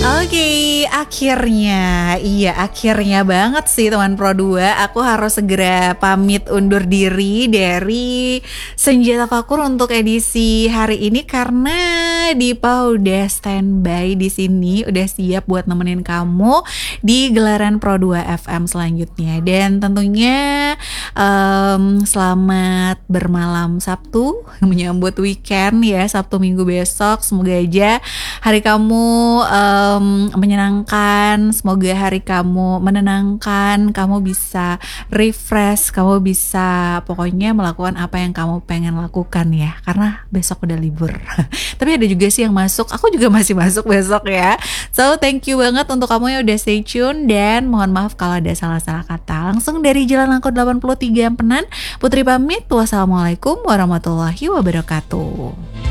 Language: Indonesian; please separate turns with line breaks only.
Oke, akhirnya, iya akhirnya banget sih teman Pro 2, aku harus segera pamit undur diri dari Senja Tafakur untuk edisi hari ini karena Dipa udah standby di sini, udah siap buat nemenin kamu di gelaran Pro 2 FM selanjutnya. Dan tentunya selamat bermalam Sabtu, menyambut weekend ya, Sabtu Minggu besok. Semoga aja hari kamu menyenangkan, semoga hari kamu menenangkan, kamu bisa refresh, kamu bisa pokoknya melakukan apa yang kamu pengen lakukan ya, karena besok udah libur. Tapi ada juga sih yang masuk, aku juga masih masuk besok ya. So thank you banget untuk kamu yang udah stay tune, dan mohon maaf kalau ada salah-salah kata. Langsung dari Jalan Angkot 83 Empenan, Putri pamit. Wassalamualaikum warahmatullahi wabarakatuh.